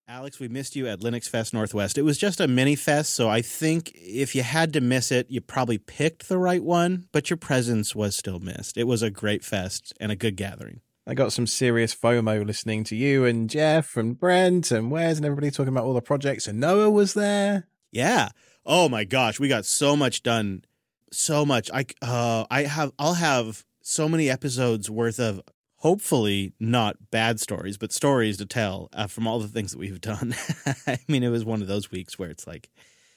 Alex, we missed you at Linux Fest Northwest. It was just a mini fest, so I think if you had to miss it, you probably picked the right one, but your presence was still missed. It was a great fest and a good gathering. I got some serious FOMO listening to you and Jeff and Brent and Wes and everybody talking about all the projects, and Noah was there. Yeah. Oh my gosh, we got so much done. So much. I'll have so many episodes worth of hopefully not bad stories, but stories to tell from all the things that we've done. I mean, it was one of those weeks where it's like,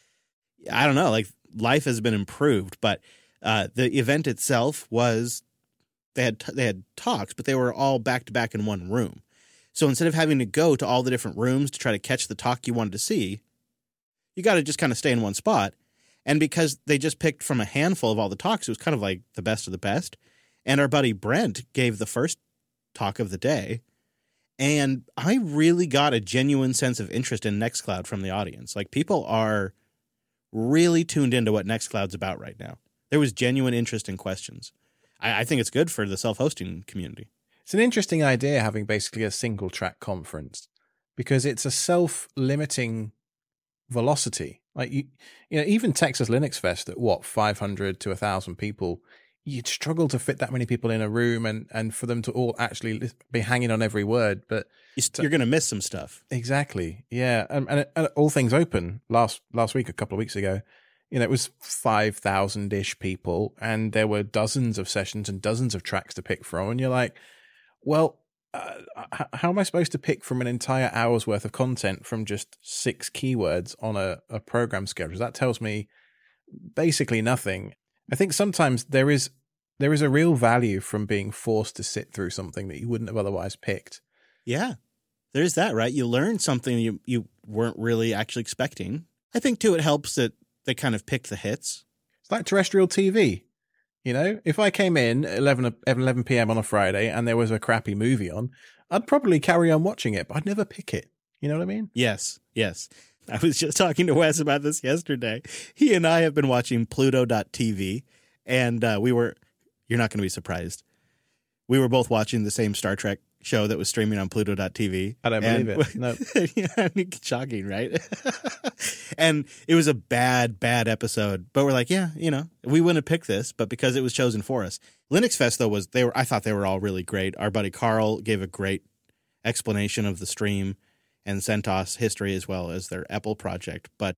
I don't know, like life has been improved, but the event itself was, they had talks, but they were all back to back in one room. So instead of having to go to all the different rooms to try to catch the talk you wanted to see, you got to just kind of stay in one spot. And because they just picked from a handful of all the talks, it was kind of like the best of the best. And our buddy Brent gave the first talk of the day, and I really got a genuine sense of interest in Nextcloud from the audience. Like, people are really tuned into what Nextcloud's about right now. There was genuine interest in questions. I think it's good for the self-hosting community. It's an interesting idea having basically a single track conference, because it's a self-limiting velocity. Like you know, even Texas Linux Fest at 500 to 1,000 people, you'd struggle to fit that many people in a room and for them to all actually be hanging on every word. But you're going to miss some stuff. Exactly. Yeah. And All Things Open last week, a couple of weeks ago, it was 5,000-ish people, and there were dozens of sessions and dozens of tracks to pick from. And you're like, well, how am I supposed to pick from an entire hour's worth of content from just 6 keywords on a program schedule? That tells me basically nothing. I think sometimes there is a real value from being forced to sit through something that you wouldn't have otherwise picked. Yeah, there's that, right? You learn something you weren't really actually expecting. I think, too, it helps that they kind of picked the hits. It's like terrestrial TV. If I came in at 11 p.m. on a Friday and there was a crappy movie on, I'd probably carry on watching it, but I'd never pick it. You know what I mean? Yes. I was just talking to Wes about this yesterday. He and I have been watching Pluto.tv, and you're not going to be surprised. We were both watching the same Star Trek show that was streaming on Pluto.tv. I don't believe it. No. Shocking, right? And it was a bad episode. But we're like, yeah, we wouldn't have picked this, but because it was chosen for us. Linux Fest, though, I thought they were all really great. Our buddy Carl gave a great explanation of the stream and CentOS history, as well as their Apple project. But,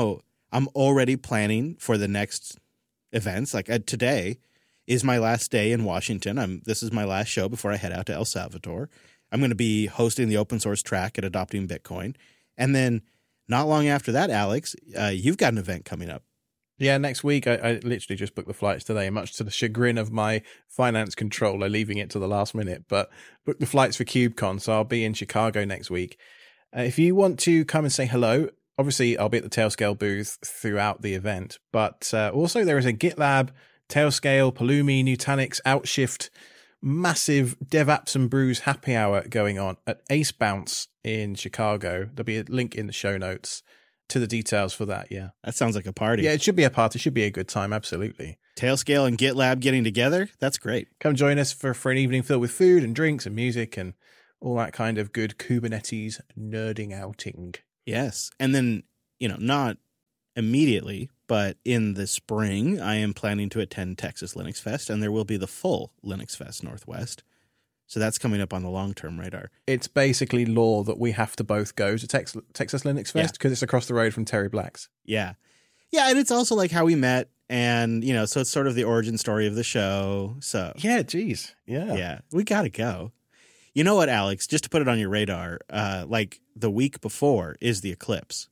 I'm already planning for the next events. Like today is my last day in Washington. This is my last show before I head out to El Salvador. I'm going to be hosting the open source track at Adopting Bitcoin. And then not long after that, Alex, you've got an event coming up. Yeah, next week. I literally just booked the flights today, much to the chagrin of my finance controller, leaving it to the last minute. But booked the flights for KubeCon, so I'll be in Chicago next week. If you want to come and say hello, obviously I'll be at the Tailscale booth throughout the event. But also there is a GitLab, Tailscale, Pulumi, Nutanix, Outshift, massive DevApps and Brews happy hour going on at Ace Bounce in Chicago. There'll be a link in the show notes to the details for that. Yeah, that sounds like a party. Yeah, it should be a party. It should be a good time. Absolutely. Tailscale and GitLab getting together. That's great. Come join us for an evening filled with food and drinks and music and all that kind of good Kubernetes nerding outing. Yes. And then, not immediately, but in the spring, I am planning to attend Texas Linux Fest, and there will be the full Linux Fest Northwest. So that's coming up on the long-term radar. It's basically law that we have to both go to Texas Linux Fest because it's across the road from Terry Black's. Yeah. Yeah, and it's also like how we met, and, so it's sort of the origin story of the show. So yeah, geez. Yeah. Yeah, we got to go. You know what, Alex, just to put it on your radar, like the week before is the eclipse,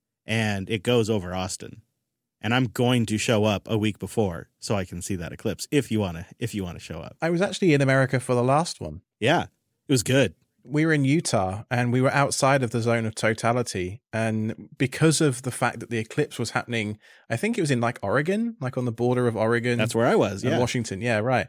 and it goes over Austin. And I'm going to show up a week before so I can see that eclipse if you want to show up. I was actually in America for the last one. Yeah, it was good. We were in Utah and we were outside of the zone of totality. And because of the fact that the eclipse was happening, I think it was in like Oregon, like on the border of Oregon. That's where I was. Yeah. Washington. Yeah, right.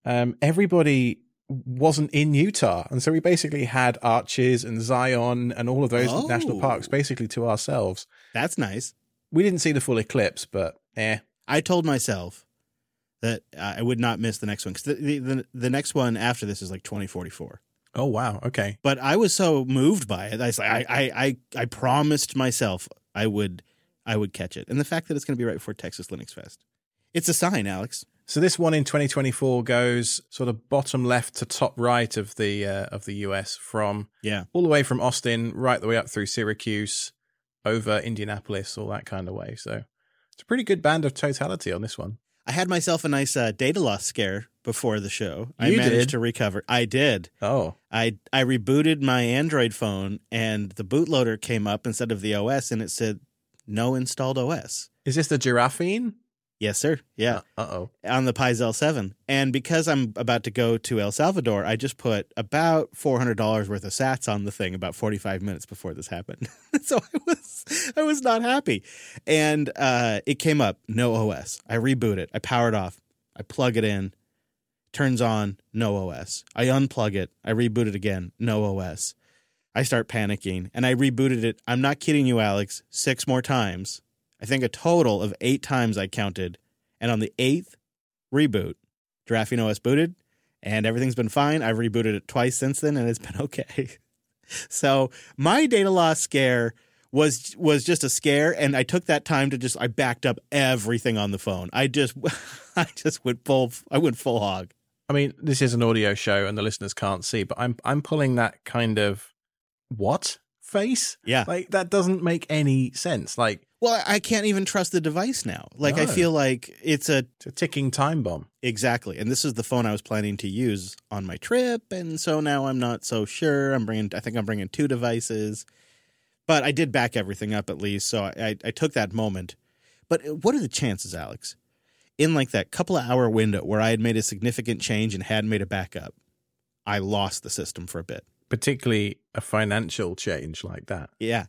Everybody wasn't in Utah. And so we basically had Arches and Zion and all of those national parks basically to ourselves. That's nice. We didn't see the full eclipse, but I told myself that I would not miss the next one, because the next one after this is like 2044. Oh, wow. Okay. But I was so moved by it. I was like, I promised myself I would catch it. And the fact that it's going to be right before Texas Linux Fest, it's a sign, Alex. So this one in 2024 goes sort of bottom left to top right of the US, from all the way from Austin right the way up through Syracuse, over Indianapolis, all that kind of way. So it's a pretty good band of totality on this one. I had myself a nice data loss scare before the show. I You managed did? to recover. I did. Oh, I rebooted my Android phone, and the bootloader came up instead of the OS, and it said no installed OS. is this the Giraffine? Yes, sir. Yeah. Uh-oh. On the Pies L7. And because I'm about to go to El Salvador, I just put about $400 worth of sats on the thing about 45 minutes before this happened. So I was not happy. And it came up, no OS. I reboot it. I power it off. I plug it in. Turns on, no OS. I unplug it. I reboot it again, no OS. I start panicking, and I rebooted it. I'm not kidding you, Alex, 6 more times. I think a total of 8 times I counted. And on the 8th reboot, Giraffine OS booted, and everything's been fine. I've rebooted it twice since then, and it's been okay. So my data loss scare was just a scare, and I took that time to I backed up everything on the phone. I went full hog. I mean, this is an audio show and the listeners can't see, but I'm pulling that kind of what face? Yeah. Like, that doesn't make any sense. Like, Well, I can't even trust the device now. Like, No. I feel like it's a ticking time bomb. exactly. And this is the phone I was planning to use on my trip. And so now I'm not so sure. I think I'm bringing 2 devices. But I did back everything up at least. So I took that moment. But what are the chances, Alex, in like that couple of hour window where I had made a significant change and had made a backup, I lost the system for a bit? Particularly a financial change like that. Yeah.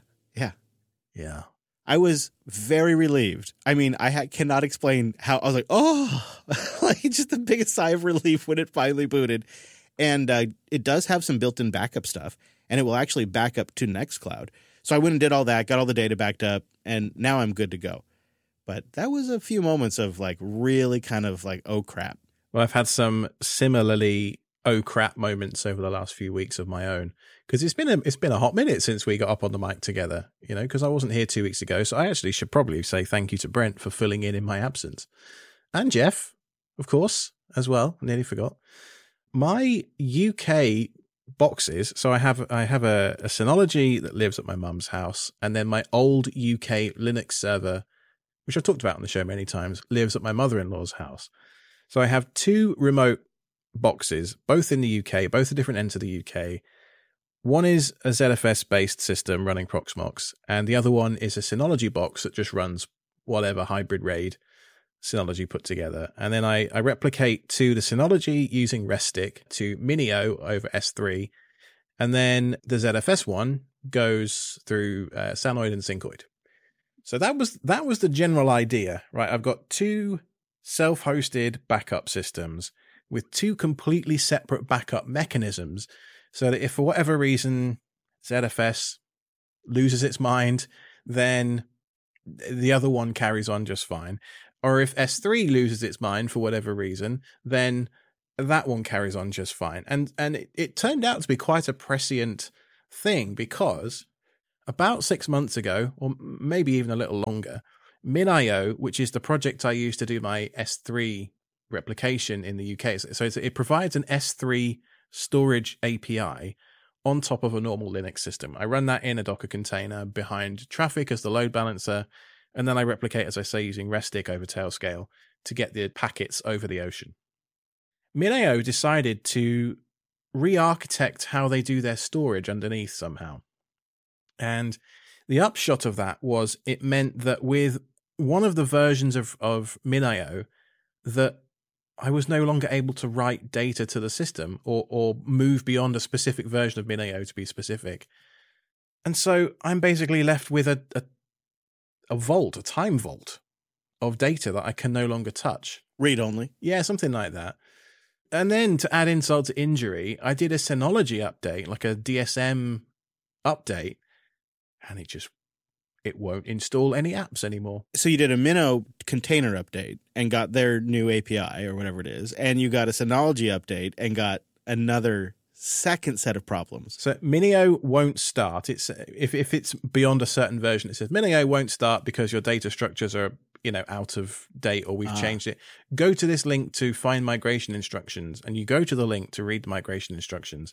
Yeah. I was very relieved. I mean, I cannot explain how I was like, oh, like just the biggest sigh of relief when it finally booted. And it does have some built-in backup stuff, and it will actually back up to Nextcloud. So I went and did all that, got all the data backed up, and now I'm good to go. But that was a few moments of like really kind of like, oh crap. Well, I've had some similarly oh crap moments over the last few weeks of my own, because it's been a hot minute since we got up on the mic together, because I wasn't here 2 weeks ago. So I actually should probably say thank you to Brent for filling in my absence, and Jeff, of course, as well. I nearly forgot my UK boxes. So I have a Synology that lives at my mum's house, and then my old UK Linux server, which I've talked about on the show many times, lives at my mother-in-law's house. So I have 2 remote boxes, both in the UK, both at different ends of the UK. One is a ZFS-based system running Proxmox, and the other one is a Synology box that just runs whatever hybrid RAID Synology put together. And then I replicate to the Synology using Restick to Minio over S3, and then the ZFS one goes through Sanoid and Syncoid. So that was the general idea, right? I've got 2 self-hosted backup systems with 2 completely separate backup mechanisms, so that if for whatever reason ZFS loses its mind, then the other one carries on just fine. Or if S3 loses its mind for whatever reason, then that one carries on just fine. And it turned out to be quite a prescient thing, because about 6 months ago, or maybe even a little longer, MinIO, which is the project I use to do my S3 replication in the UK. So it provides an S3 storage API on top of a normal Linux system. I run that in a Docker container behind Traefik as the load balancer, and then I replicate, as I say, using Restick over Tailscale to get the packets over the ocean. MinIO decided to re-architect how they do their storage underneath somehow. And the upshot of that was it meant that with one of the versions of MinIO, that I was no longer able to write data to the system or move beyond a specific version of MinIO to be specific. And so I'm basically left with a time vault of data that I can no longer touch. Read only. Yeah, something like that. And then to add insult to injury, I did a Synology update, like a DSM update, and it won't install any apps anymore. So you did a Minnow container update and got their new API or whatever it is, and you got a Synology update and got another second set of problems. So Minio won't start. It's if it's beyond a certain version, it says Minio won't start because your data structures are, out of date or we've changed it. Go to this link to find migration instructions, and you go to the link to read the migration instructions,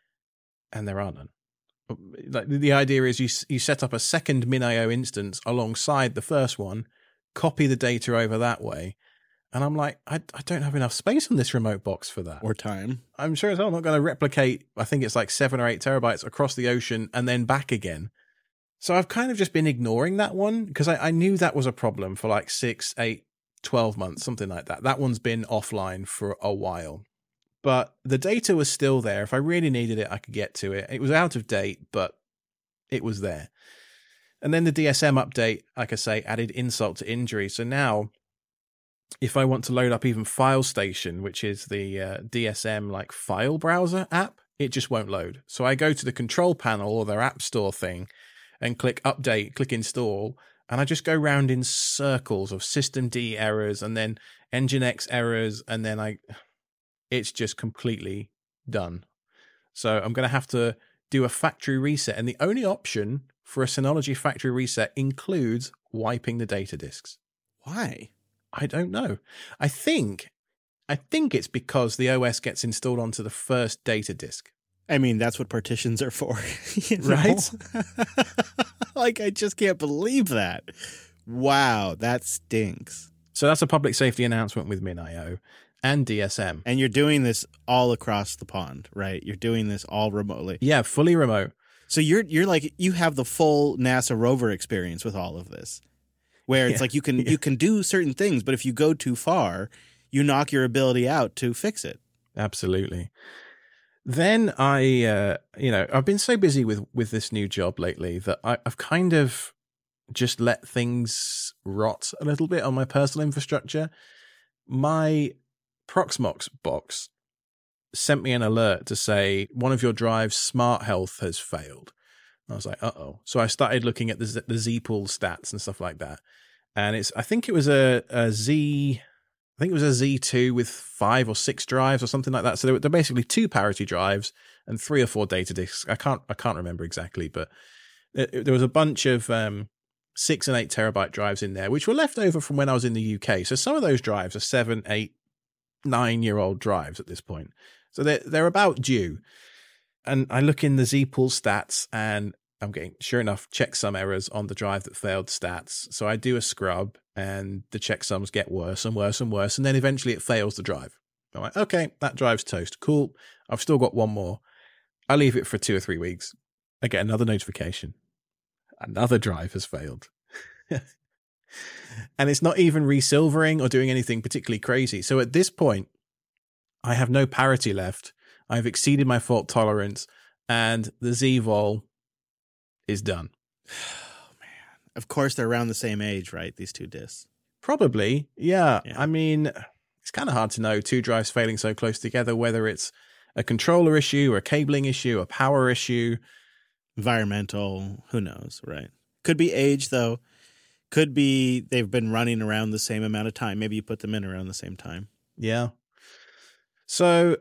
and there are none. Like, the idea is you set up a second Minio instance alongside the first one, copy the data over that way. And I'm like, I don't have enough space on this remote box for that. Or time. I'm sure as hell not going to replicate, I think it's like 7 or 8 terabytes across the ocean and then back again. So I've kind of just been ignoring that one because I knew that was a problem for like 6, 8, 12 months, something like that. That one's been offline for a while. But the data was still there. If I really needed it, I could get to it. It was out of date, but it was there. And then the DSM update, like I say, added insult to injury. So now, if I want to load up even FileStation, which is the DSM like file browser app, it just won't load. So I go to the control panel or their app store thing and click update, click install, and I just go round in circles of systemd errors and then nginx errors, and then it's just completely done. So I'm going to have to do a factory reset, and the only option for a Synology factory reset includes wiping the data disks. Why? I don't know. I think it's because the OS gets installed onto the first data disk. I mean, that's what partitions are for, right? Like, I just can't believe that. Wow, that stinks. So that's a public safety announcement with MinIO and DSM. And you're doing this all across the pond, right? You're doing this all remotely. Yeah, fully remote. So you're like, you have the full NASA rover experience with all of this. Where it's like you can do certain things, but if you go too far, you knock your ability out to fix it. Absolutely. Then I've been so busy with this new job lately that I've kind of just let things rot a little bit on my personal infrastructure. My Proxmox box sent me an alert to say one of your drives, Smart Health, has failed. I was like, uh-oh. So I started looking at the Z-Pool stats and stuff like that. And I think it was a Z2 with 5 or 6 drives or something like that. So they're basically 2 parity drives and 3 or 4 data disks. I can't remember exactly, but there was a bunch of 6 and 8 terabyte drives in there, which were left over from when I was in the UK. So some of those drives are 7, 8, 9-year-old drives at this point. So they're about due. And I look in the Z-Pool stats and I'm getting, sure enough, checksum errors on the drive that failed stats. So I do a scrub and the checksums get worse and worse and worse. And then eventually it fails the drive. I'm like, okay, that drive's toast. Cool. I've still got one more. I leave it for 2 or 3 weeks. I get another notification. Another drive has failed. And it's not even resilvering or doing anything particularly crazy. So at this point, I have no parity left. I've exceeded my fault tolerance, and the ZVol is done. Oh, man. Of course, they're around the same age, right? These 2 disks. Probably, yeah. I mean, it's kind of hard to know 2 drives failing so close together, whether it's a controller issue, or a cabling issue, a power issue. Environmental, who knows, right? Could be age, though. Could be they've been running around the same amount of time. Maybe you put them in around the same time. Yeah. So,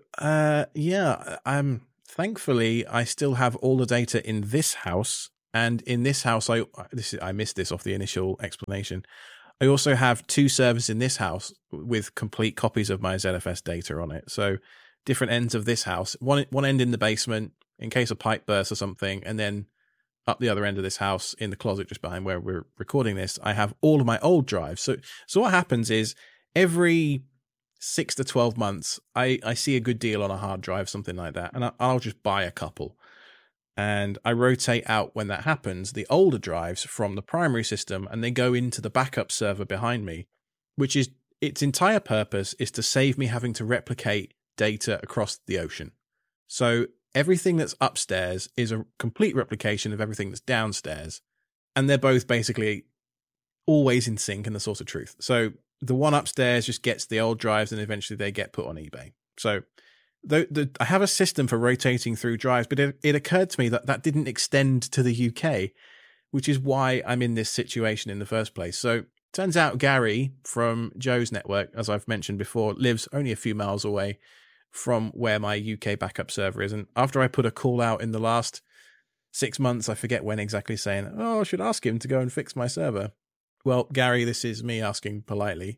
thankfully, I still have all the data in this house. And in this house, I missed this off the initial explanation. I also have 2 servers in this house with complete copies of my ZFS data on it. So different ends of this house, one end in the basement in case a pipe bursts or something. And then up the other end of this house in the closet just behind where we're recording this, I have all of my old drives. So what happens is every 6 to 12 months, I see a good deal on a hard drive, something like that, and I'll just buy a couple. And I rotate out when that happens, the older drives from the primary system, and they go into the backup server behind me, which is its entire purpose is to save me having to replicate data across the ocean. So everything that's upstairs is a complete replication of everything that's downstairs, and they're both basically always in sync and the source of truth. So the one upstairs just gets the old drives and eventually they get put on eBay. So I have a system for rotating through drives, but it occurred to me that didn't extend to the UK, which is why I'm in this situation in the first place. So turns out Gary from Joe's network, as I've mentioned before, lives only a few miles away from where my UK backup server is. And after I put a call out in the last 6 months, I forget when exactly, saying, oh, I should ask him to go and fix my server. Well, Gary, this is me asking politely.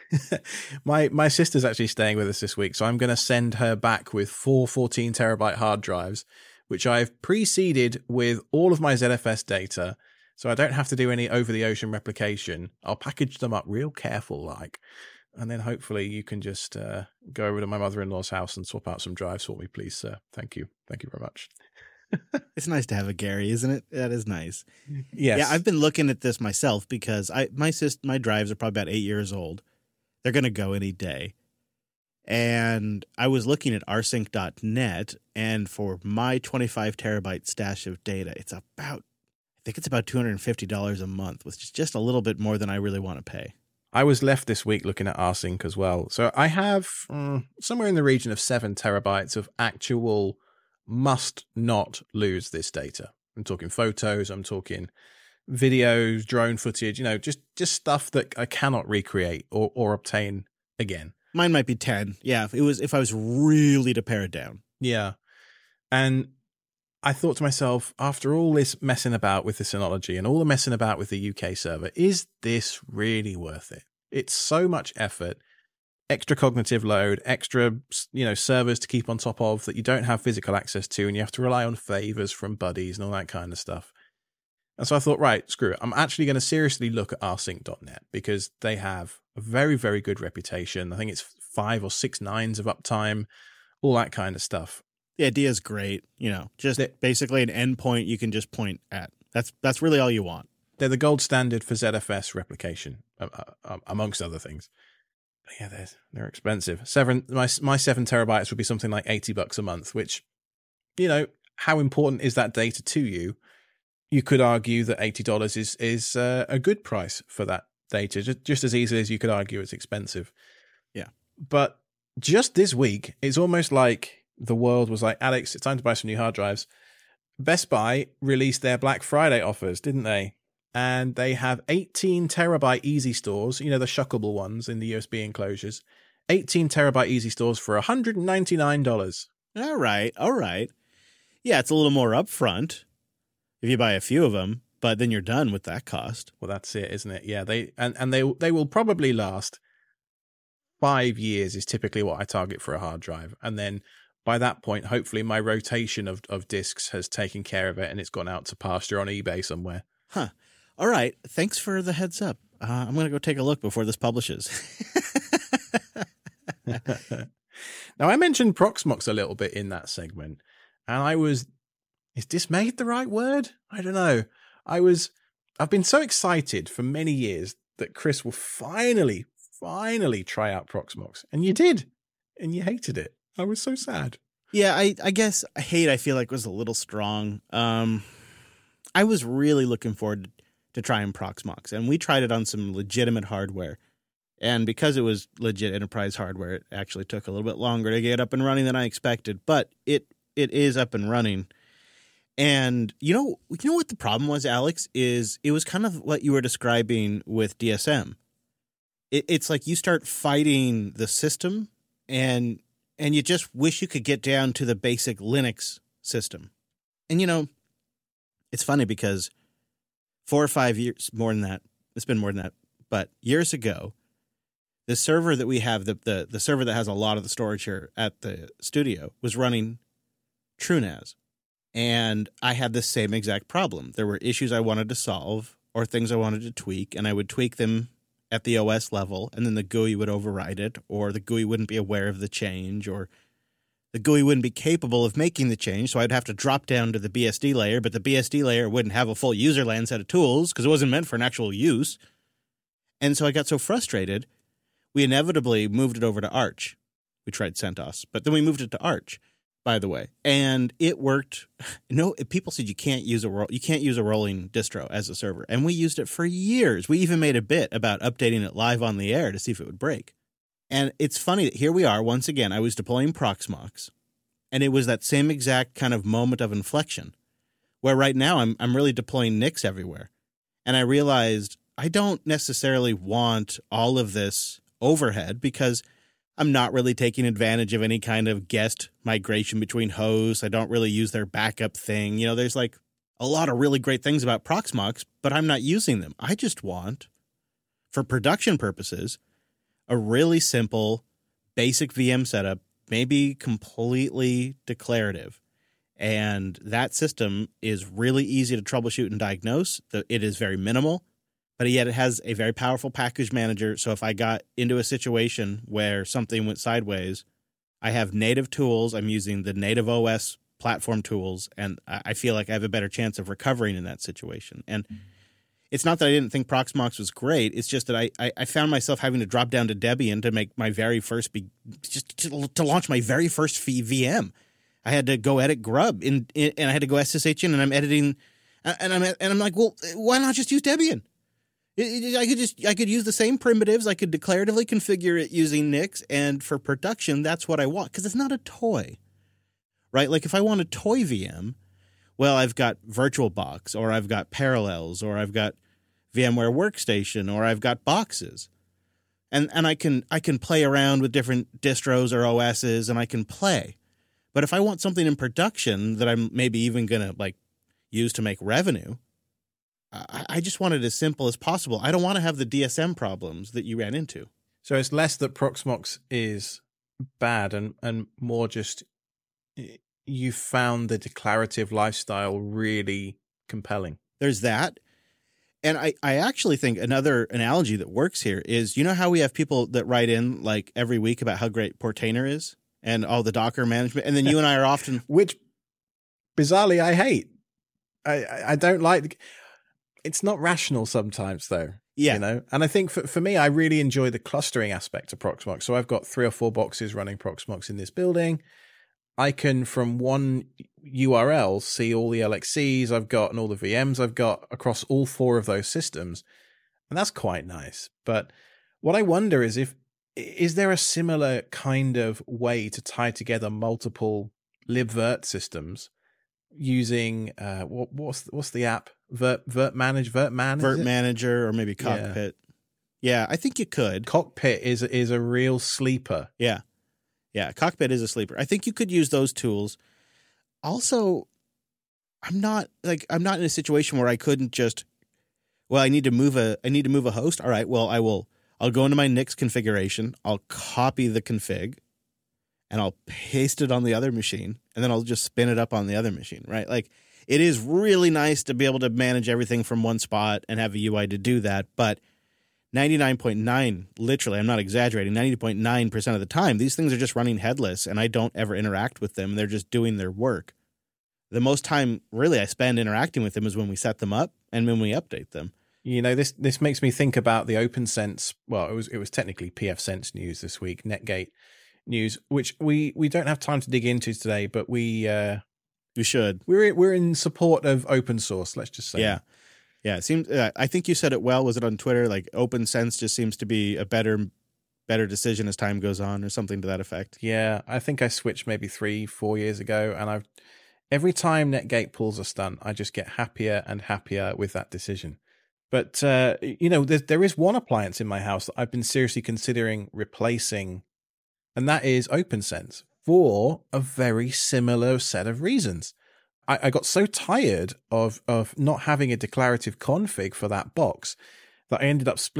My sister's actually staying with us this week, so I'm going to send her back with 4 14 terabyte hard drives, which I've preceded with all of my ZFS data, so I don't have to do any over-the-ocean replication. I'll package them up real careful-like, and then hopefully you can just go over to my mother-in-law's house and swap out some drives for me, please, sir. Thank you. Thank you very much. It's nice to have a Gary, isn't it? That is nice. Yes. Yeah, I've been looking at this myself because my drives are probably about 8 years old. They're going to go any day. And I was looking at rsync.net, and for my 25 terabyte stash of data, I think it's about $250 a month, which is just a little bit more than I really want to pay. I was left this week looking at rsync as well. So I have somewhere in the region of 7 terabytes of actual must not lose this data. I'm talking photos, I'm talking videos, drone footage, just stuff that I cannot recreate or obtain again. Mine might be 10. Yeah, if I was really to pare it down. Yeah. And I thought to myself, after all this messing about with the Synology and all the messing about with the UK server, is this really worth it? It's so much effort, extra cognitive load, extra, servers to keep on top of that you don't have physical access to, and you have to rely on favors from buddies and all that kind of stuff. And so I thought, right, screw it. I'm actually going to seriously look at rsync.net because they have a very, very good reputation. I think it's 5 or 6 nines of uptime, all that kind of stuff. The idea is great. Just basically an endpoint you can just point at. That's really all you want. They're the gold standard for ZFS replication, amongst other things. But yeah, they're expensive. My 7 terabytes would be something like $80 a month, which, how important is that data to you? You could argue that $80 is a good price for that data, just as easily as you could argue it's expensive. Yeah. But just this week, it's almost like the world was like, Alex, it's time to buy some new hard drives. Best Buy released their Black Friday offers, didn't they? And they have 18 terabyte easy stores, the shuckable ones in the USB enclosures, 18 terabyte easy stores for $199. All right. Yeah, it's a little more upfront if you buy a few of them, but then you're done with that cost. Well, that's it, isn't it? Yeah, they will probably last 5 years is typically what I target for a hard drive. And then by that point, hopefully my rotation of disks has taken care of it and it's gone out to pasture on eBay somewhere. Huh. All right. Thanks for the heads up. I'm going to go take a look before this publishes. Now, I mentioned Proxmox a little bit in that segment, and is dismayed the right word? I don't know. I've been so excited for many years that Chris will finally try out Proxmox. And you did. And you hated it. I was so sad. Yeah, I guess hate, I feel like, was a little strong. I was really looking forward to trying Proxmox. And we tried it on some legitimate hardware. And because it was legit enterprise hardware, it actually took a little bit longer to get up and running than I expected. But it is up and running. And you know what the problem was, Alex, is it was kind of what you were describing with DSM. It's like you start fighting the system and you just wish you could get down to the basic Linux system. And it's funny because 4 or 5 years, more than that, it's been more than that, but years ago, the server that we have, the server that has a lot of the storage here at the studio, was running TrueNAS. And I had the same exact problem. There were issues I wanted to solve or things I wanted to tweak, and I would tweak them at the OS level, and then the GUI would override it, or the GUI wouldn't be aware of the change, or the GUI wouldn't be capable of making the change, so I'd have to drop down to the BSD layer, but the BSD layer wouldn't have a full userland set of tools because it wasn't meant for an actual use. And so I got so frustrated, we inevitably moved it over to Arch. We tried CentOS, but then we moved it to Arch, by the way, and it worked. No, people said you can't use a rolling distro as a server, and we used it for years. We even made a bit about updating it live on the air to see if it would break. And it's funny that here we are once again. I was deploying Proxmox, and it was that same exact kind of moment of inflection, where right now I'm really deploying NICs everywhere, and I realized I don't necessarily want all of this overhead because I'm not really taking advantage of any kind of guest migration between hosts. I don't really use their backup thing. You know, there's like a lot of really great things about Proxmox, but I'm not using them. I just want, for production purposes, a really simple, basic VM setup, maybe completely declarative. And that system is really easy to troubleshoot and diagnose. It is very minimal, but yet it has a very powerful package manager. So if I got into a situation where something went sideways, I have native tools. I'm using the native OS platform tools, and I feel like I have a better chance of recovering in that situation. And it's not that I didn't think Proxmox was great. It's just that I found myself having to drop down to Debian to make my very first to launch my very first VM. I had to go edit Grub and I had to go SSH in, and I'm editing, and I'm like, well, why not just use Debian? I could use the same primitives. I could declaratively configure it using Nix, and for production, that's what I want, because it's not a toy, right? Like if I want a toy VM, well, I've got VirtualBox, or I've got Parallels, or I've got VMware Workstation, or I've got boxes, and I can play around with different distros or OSs, and I can play. But if I want something in production that I'm maybe even going to like use to make revenue, I just want it as simple as possible. I don't want to have the DSM problems that you ran into. So it's less that Proxmox is bad and more just you found the declarative lifestyle really compelling. There's that. And I actually think another analogy that works here is, you know how we have people that write in like every week about how great Portainer is? And all the Docker management. And then you and I are often... Which, bizarrely, I hate. I don't like... It's not rational sometimes, though. Yeah. You know? And I think for me, I really enjoy the clustering aspect of Proxmox. So I've got 3 or 4 boxes running Proxmox in this building. I can, from one URL, see all the LXCs I've got and all the VMs I've got across all 4 of those systems. And that's quite nice. But what I wonder is there a similar kind of way to tie together multiple libvirt systems using what's the app? Virt Manager, or maybe Cockpit. Yeah, I think you could. Cockpit is a real sleeper. Yeah, Cockpit is a sleeper. I think you could use those tools. Also, I'm not in a situation where I couldn't just. Well, I need to move a host. All right. Well, I'll go into my Nix configuration, I'll copy the config, and I'll paste it on the other machine, and then I'll just spin it up on the other machine, right? Like, it is really nice to be able to manage everything from one spot and have a UI to do that, but 99.9, literally, I'm not exaggerating, 90.9% of the time, these things are just running headless, and I don't ever interact with them. They're just doing their work. The most time, really, I spend interacting with them is when we set them up and when we update them. You know, this makes me think about the OpenSense. Well, it was technically pfSense news this week, Netgate news, which we don't have time to dig into today, but we should. We're in support of open source. Let's just say. Yeah. It seems. I think you said it well. Was it on Twitter? Like OpenSense just seems to be a better decision as time goes on, or something to that effect. Yeah, I think I switched maybe 3-4 years ago, and every time Netgate pulls a stunt, I just get happier and happier with that decision. But, you know, there is one appliance in my house that I've been seriously considering replacing, and that is OpenSense, for a very similar set of reasons. I got so tired of not having a declarative config for that box that I ended up splitting